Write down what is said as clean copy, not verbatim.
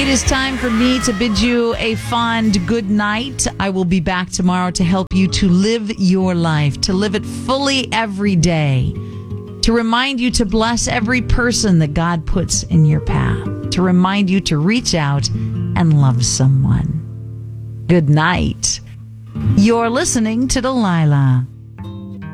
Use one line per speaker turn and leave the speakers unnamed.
is time for me to bid you a fond good night. I will be back tomorrow to help you to live your life, to live it fully every day, to remind you to bless every person that God puts in your path, to remind you to reach out and love someone. Good night. You're listening to Delilah.